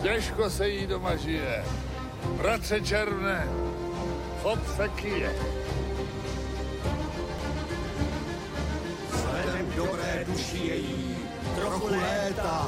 Těžko se jí doma žije. Bratře Červné, fot fekie. Vzhledem dobré duši její trochu léta